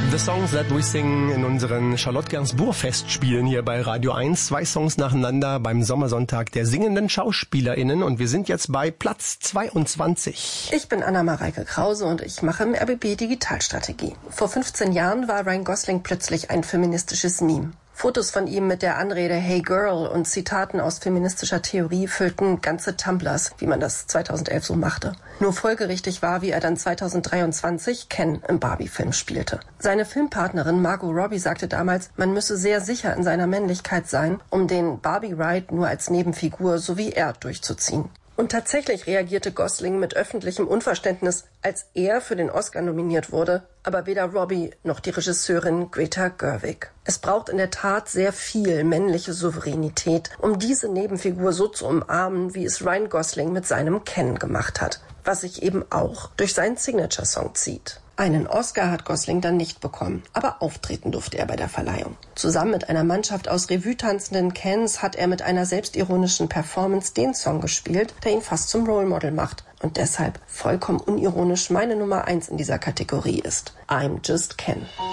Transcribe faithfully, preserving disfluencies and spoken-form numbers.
The Songs That We Sing in unseren Charlotte-Gainsbourg-Festspielen hier bei Radio eins. Zwei Songs nacheinander beim Sommersonntag der singenden SchauspielerInnen. Und wir sind jetzt bei Platz zweiundzwanzig. Ich bin Anna-Mareike Krause und ich mache im R B B Digitalstrategie. Vor fünfzehn Jahren war Ryan Gosling plötzlich ein feministisches Meme. Fotos von ihm mit der Anrede Hey Girl und Zitaten aus feministischer Theorie füllten ganze Tumblrs, wie man das zweitausendelf so machte. Nur folgerichtig war, wie er dann zweitausenddreiundzwanzig Ken im Barbie-Film spielte. Seine Filmpartnerin Margot Robbie sagte damals, man müsse sehr sicher in seiner Männlichkeit sein, um den Barbie-Ride nur als Nebenfigur so wie er durchzuziehen. Und tatsächlich reagierte Gosling mit öffentlichem Unverständnis, als er für den Oscar nominiert wurde, aber weder Robbie noch die Regisseurin Greta Gerwig. Es braucht in der Tat sehr viel männliche Souveränität, um diese Nebenfigur so zu umarmen, wie es Ryan Gosling mit seinem Ken gemacht hat, was sich eben auch durch seinen Signature-Song zieht. Einen Oscar hat Gosling dann nicht bekommen, aber auftreten durfte er bei der Verleihung. Zusammen mit einer Mannschaft aus Revue-tanzenden Kens hat er mit einer selbstironischen Performance den Song gespielt, der ihn fast zum Role Model macht und deshalb vollkommen unironisch meine Nummer eins in dieser Kategorie ist. I'm Just Ken.